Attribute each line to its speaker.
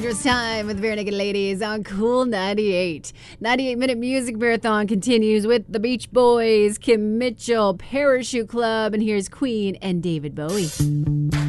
Speaker 1: It's time with Bare Naked Ladies on Cool 98. 98-minute music marathon continues with the Beach Boys, Kim Mitchell, Parachute Club, and here's Queen and David Bowie.